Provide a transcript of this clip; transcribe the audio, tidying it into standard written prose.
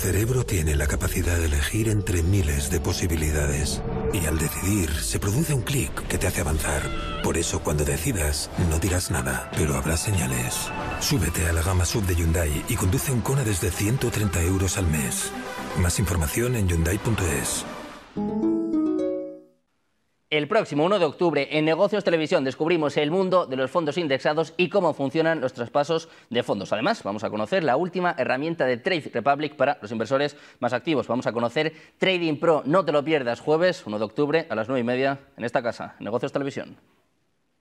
cerebro tiene la capacidad de elegir entre miles de posibilidades. Y al decidir, se produce un clic que te hace avanzar. Por eso, cuando decidas, no dirás nada, pero habrá señales. Súbete a la gama SUV de Hyundai y conduce un Kona desde 130 € al mes. Más información en Hyundai.es. El próximo 1 de octubre en Negocios Televisión descubrimos el mundo de los fondos indexados y cómo funcionan los traspasos de fondos. Además, vamos a conocer la última herramienta de Trade Republic para los inversores más activos. Vamos a conocer Trading Pro. No te lo pierdas, jueves 1 de octubre a las 9:30 en esta casa, Negocios Televisión.